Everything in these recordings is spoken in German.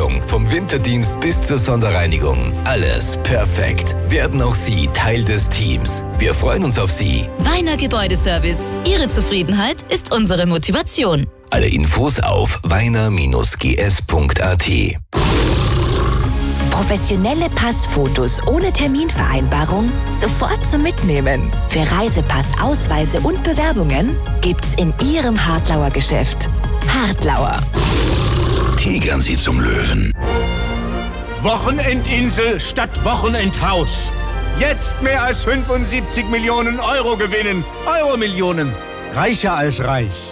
Leistung. Vom Winterdienst bis zur Sonderreinigung. Alles perfekt. Werden auch Sie Teil des Teams. Wir freuen uns auf Sie. Weiner Gebäudeservice. Ihre Zufriedenheit ist unsere Motivation. Alle Infos auf weiner-gs.at. Professionelle Passfotos ohne Terminvereinbarung sofort zum Mitnehmen. Für Reisepass, Ausweise und Bewerbungen gibt's in Ihrem Hartlauer Geschäft. Hartlauer. Tigern Sie zum Löwen. Wochenendinsel statt Wochenendhaus. Jetzt mehr als 75 Millionen Euro gewinnen. Euro-Millionen. Reicher als reich.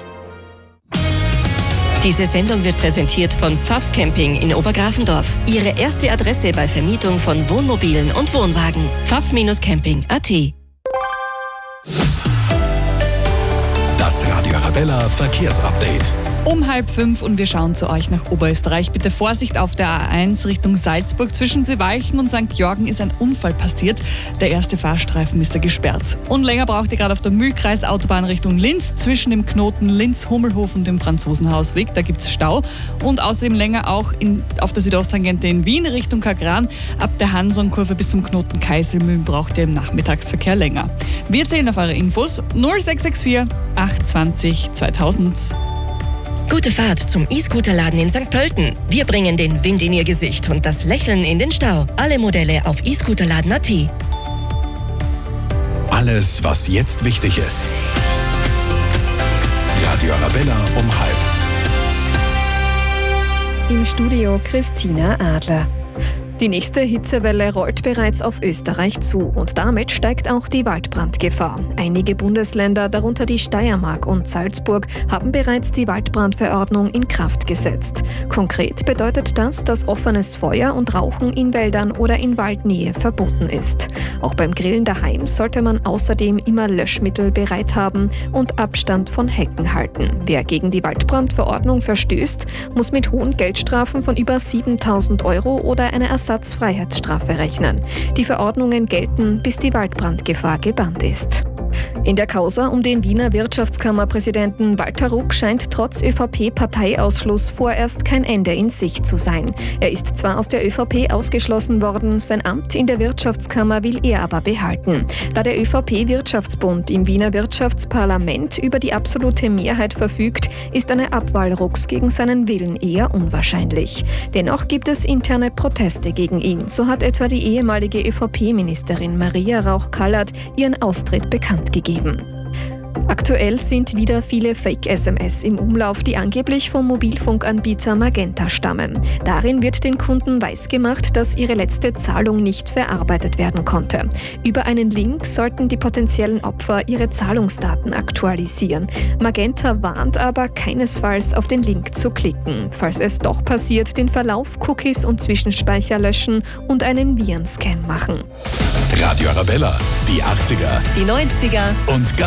Diese Sendung wird präsentiert von Pfaff Camping in Obergrafendorf. Ihre erste Adresse bei Vermietung von Wohnmobilen und Wohnwagen. pfaff-camping.at. Das Radio Arabella Verkehrsupdate. Um 4:30 und wir schauen zu euch nach Oberösterreich. Bitte Vorsicht auf der A1 Richtung Salzburg. Zwischen Seewalchen und St. Georgen ist ein Unfall passiert. Der erste Fahrstreifen ist da gesperrt. Und länger braucht ihr gerade auf der Mühlkreisautobahn Richtung Linz. Zwischen dem Knoten Linz-Hummelhof und dem Franzosenhausweg. Da gibt es Stau. Und außerdem länger auch auf der Südosttangente in Wien Richtung Kagran. Ab der Hansonkurve bis zum Knoten Kaiselmühlen braucht ihr im Nachmittagsverkehr länger. Wir zählen auf eure Infos 0664 820 2000. Gute Fahrt zum E-Scooter-Laden in St. Pölten. Wir bringen den Wind in Ihr Gesicht und das Lächeln in den Stau. Alle Modelle auf e-Scooterladen.at. Alles, was jetzt wichtig ist. Radio Arabella um 12:30. Im Studio Christina Adler. Die nächste Hitzewelle rollt bereits auf Österreich zu und damit steigt auch die Waldbrandgefahr. Einige Bundesländer, darunter die Steiermark und Salzburg, haben bereits die Waldbrandverordnung in Kraft gesetzt. Konkret bedeutet das, dass offenes Feuer und Rauchen in Wäldern oder in Waldnähe verboten ist. Auch beim Grillen daheim sollte man außerdem immer Löschmittel bereit haben und Abstand von Hecken halten. Wer gegen die Waldbrandverordnung verstößt, muss mit hohen Geldstrafen von über 7.000 € oder einer Ersatzfreiheitsstrafe rechnen. Die Verordnungen gelten, bis die Waldbrandgefahr gebannt ist. In der Causa um den Wiener Wirtschaftskammerpräsidenten Walter Ruck scheint trotz ÖVP-Parteiausschluss vorerst kein Ende in Sicht zu sein. Er ist zwar aus der ÖVP ausgeschlossen worden, sein Amt in der Wirtschaftskammer will er aber behalten. Da der ÖVP-Wirtschaftsbund im Wiener Wirtschaftsparlament über die absolute Mehrheit verfügt, ist eine Abwahl Rucks gegen seinen Willen eher unwahrscheinlich. Dennoch gibt es interne Proteste gegen ihn. So hat etwa die ehemalige ÖVP-Ministerin Maria Rauch-Kallert ihren Austritt bekannt gegeben. Aktuell sind wieder viele Fake-SMS im Umlauf, die angeblich vom Mobilfunkanbieter Magenta stammen. Darin wird den Kunden weisgemacht, dass ihre letzte Zahlung nicht verarbeitet werden konnte. Über einen Link sollten die potenziellen Opfer ihre Zahlungsdaten aktualisieren. Magenta warnt aber, keinesfalls auf den Link zu klicken. Falls es doch passiert, den Verlauf, Cookies und Zwischenspeicher löschen und einen Virenscan machen. Radio Arabella, die 80er Die 90er und